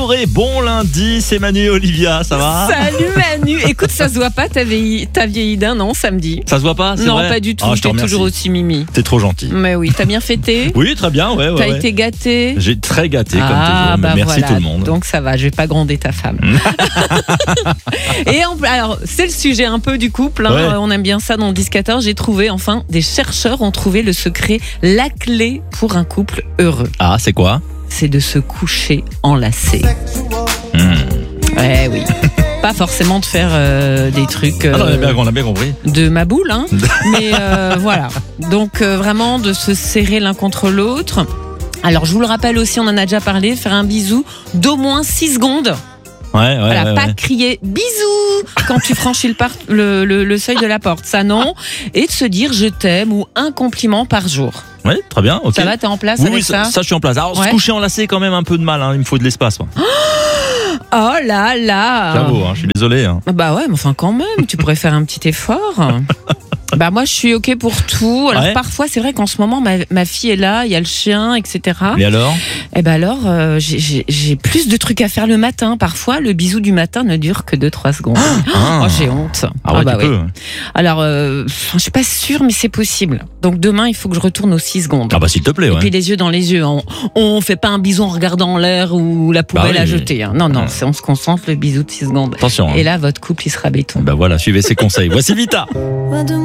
et bon lundi, c'est Manu et Olivia, ça va? Salut Manu. Écoute, ça se voit pas, t'as vieilli d'un an samedi. Ça se voit pas, c'est Non, vrai? pas du tout, Ah, je te t'es remercie. toujours aussi mimi. T'es trop gentil. Mais oui, t'as bien fêté? Oui, très bien, ouais. T'as été gâté? J'ai très gâté comme toujours, mais bah merci voilà. tout le monde. Donc ça va, je vais pas gronder ta femme. Alors, c'est le sujet un peu du couple, hein. Ouais. On aime bien ça dans le 10-14. J'ai trouvé, enfin, des chercheurs ont trouvé le secret, la clé pour un couple heureux. Ah, c'est quoi? C'est de se coucher enlacé. Hmm. Oui. Pas forcément de faire des trucs Ah non, on a bien compris. de ma boule, hein. Mais voilà. Donc vraiment de se serrer l'un contre l'autre. Alors je vous le rappelle aussi, on en a déjà parlé, faire un bisou d'au moins 6 secondes. Ouais, Voilà, pas ouais. crier bisous quand tu franchis le seuil de la porte, ça non. Et de se dire je t'aime ou un compliment par jour. Ouais, très bien, ok. Ça va, t'es en place Oui, avec ça? ça, je suis en place. Alors, Ouais. se coucher enlacé, quand même un peu de mal, hein. Il me faut de l'espace, moi. Oh là là. J'avoue, hein, je suis désolé. Hein. Bah ouais, mais enfin quand même, tu pourrais faire un petit effort. Bah moi je suis ok pour tout. Alors Ouais. parfois c'est vrai qu'en ce moment ma fille est là, il y a le chien, etc. Et alors? Et ben alors j'ai plus de trucs à faire le matin. Parfois le bisou du matin ne dure que 2-3 secondes. Oh j'ai honte. Ah ouais, bah tu peux. Alors je suis pas sûre mais c'est possible. Donc demain il faut que je retourne aux 6 secondes. Ah bah s'il te plaît, Et ouais. puis les yeux dans les yeux. On fait pas un bisou en regardant en l'air ou la poubelle oui, à mais- jeter. Hein. Non, on se concentre, le bisou de 6 secondes. Attention. Hein. Et là votre couple il sera béton. Bah voilà, suivez ses conseils. Voici Vita.